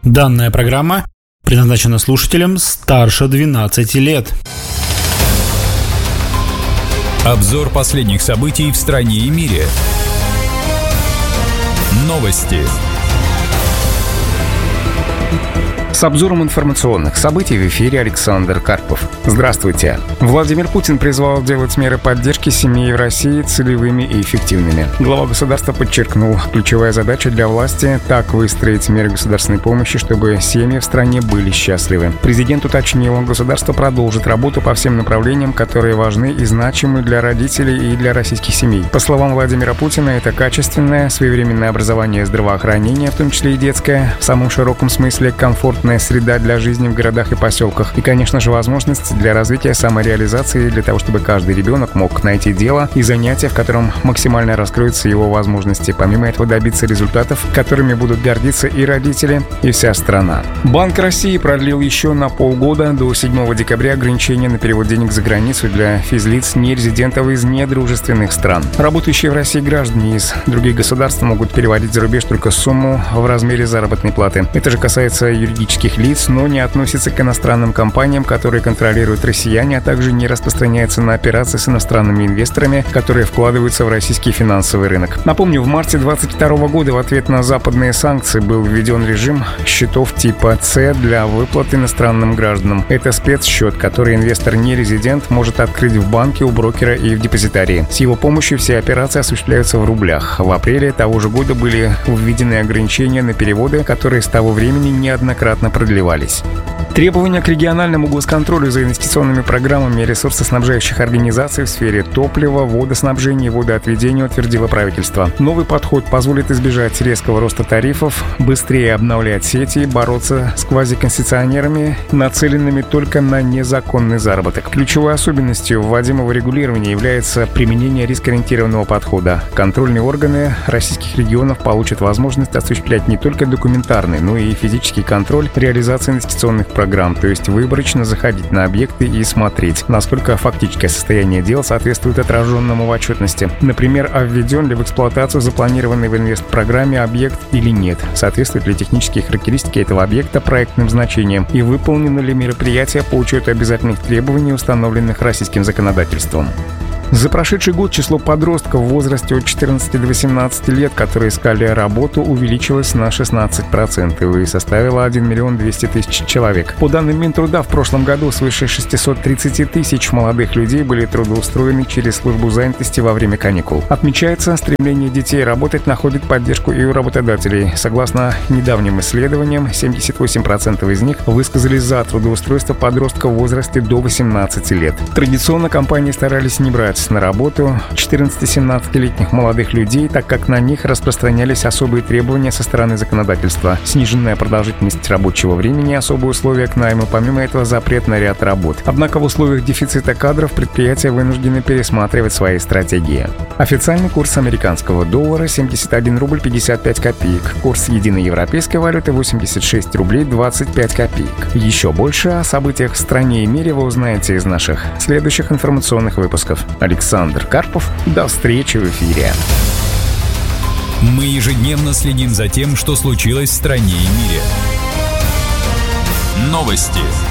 Данная программа предназначена слушателям старше 12 лет. Обзор последних событий в стране и мире. Новости. С обзором информационных событий в эфире Александр Карпов. Здравствуйте. Владимир Путин призвал делать меры поддержки семей в России целевыми и эффективными. Глава государства подчеркнул, ключевая задача для власти – так выстроить меры государственной помощи, чтобы семьи в стране были счастливы. Президент уточнил, государство продолжит работу по всем направлениям, которые важны и значимы для родителей и для российских семей. По словам Владимира Путина, это качественное, своевременное образование и здравоохранение, в том числе и детское, в самом широком смысле комфортное среда для жизни в городах и поселках. И, конечно же, возможность для развития самореализации, для того, чтобы каждый ребенок мог найти дело и занятие, в котором максимально раскроются его возможности. Помимо этого, добиться результатов, которыми будут гордиться и родители, и вся страна. Банк России продлил еще на полгода, до 7 декабря, ограничения на перевод денег за границу для физлиц, нерезидентов из недружественных стран. Работающие в России граждане из других государств могут переводить за рубеж только сумму в размере заработной платы. Это же касается юридических лиц, но не относится к иностранным компаниям, которые контролируют россияне, а также не распространяется на операции с иностранными инвесторами, которые вкладываются в российский финансовый рынок. Напомню, в марте 2022 года в ответ на западные санкции был введен режим счетов типа С для выплат иностранным гражданам. Это спецсчет, который инвестор-нерезидент может открыть в банке, у брокера и в депозитарии. С его помощью все операции осуществляются в рублях. В апреле того же года были введены ограничения на переводы, которые с того времени неоднократно продлевались. Требования к региональному госконтролю за инвестиционными программами ресурсоснабжающих организаций в сфере топлива, водоснабжения и водоотведения утвердило правительство. Новый подход позволит избежать резкого роста тарифов, быстрее обновлять сети и бороться с квазиконцессионерами, нацеленными только на незаконный заработок. Ключевой особенностью вводимого регулирования является применение рискоориентированного подхода. Контрольные органы российских регионов получат возможность осуществлять не только документарный, но и физический контроль реализации инвестиционных программ, то есть выборочно заходить на объекты и смотреть, насколько фактическое состояние дел соответствует отраженному в отчетности. Например, введен ли в эксплуатацию запланированный в инвестпрограмме объект или нет, соответствуют ли технические характеристики этого объекта проектным значениям и выполнены ли мероприятия по учету обязательных требований, установленных российским законодательством. За прошедший год число подростков в возрасте от 14 до 18 лет, которые искали работу, увеличилось на 16% и составило 1 миллион 200 тысяч человек. По данным Минтруда, в прошлом году свыше 630 тысяч молодых людей были трудоустроены через службу занятости во время каникул. Отмечается, стремление детей работать находит поддержку и у работодателей. Согласно недавним исследованиям, 78% из них высказались за трудоустройство подростков в возрасте до 18 лет. Традиционно компании старались не брать на работу 14-17-летних молодых людей, так как на них распространялись особые требования со стороны законодательства. Сниженная продолжительность рабочего времени, особые условия к найму, помимо этого запрет на ряд работ. Однако в условиях дефицита кадров предприятия вынуждены пересматривать свои стратегии. Официальный курс американского доллара 71 рубль 55 копеек. Курс единой европейской валюты 86 рублей 25 копеек. Еще больше о событиях в стране и мире вы узнаете из наших следующих информационных выпусков. Александр Карпов. До встречи в эфире. Мы ежедневно следим за тем, что случилось в стране и мире. Новости.